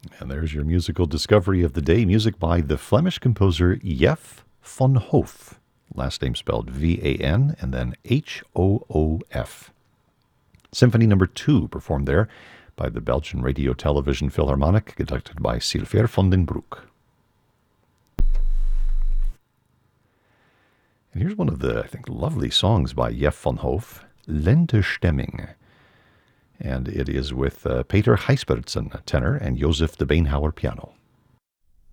And there's your musical discovery of the day. Music by the Flemish composer Jef van Hoof. Last name spelled V-A-N and then H-O-O-F. Symphony number 2 performed there by the Belgian Radio Television Philharmonic, conducted by Silver van den Broek. And here's one of the, I think, lovely songs by Jef van Hoof, Lente Stemming. And it is with Peter Gijsbertsen, tenor, and Joseph de Beenhouwer, piano.